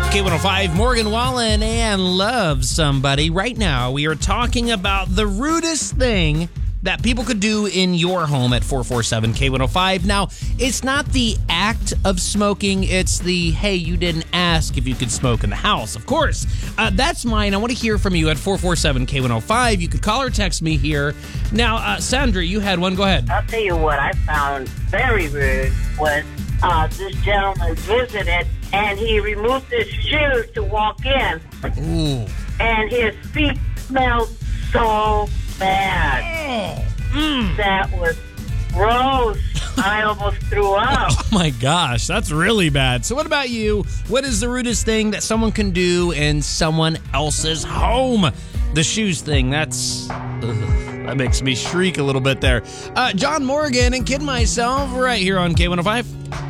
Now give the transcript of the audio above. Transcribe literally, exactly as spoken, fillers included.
K one oh five, Morgan Wallen and Love Somebody. Right now, we are talking about the rudest thing that people could do in your home at four four seven K one oh five. Now, it's not the act of smoking, it's the, hey, you didn't ask if you could smoke in the house. Of course, uh, that's mine. I want to hear from you at four four seven K one oh five. You could call or text me here. Now, uh, Sandra, you had one. Go ahead. I'll tell you what I found very rude was uh, this gentleman visited and he removed his shoes to walk in. Ooh. And his feet smelled so bad. Mm. That was gross. I almost threw up. Oh my gosh, that's really bad. So what about you? What is the rudest thing that someone can do in someone else's home? The shoes thing, that's... Ugh, that makes me shriek a little bit there. Uh, John Morgan and Kid Myself right here on K one oh five.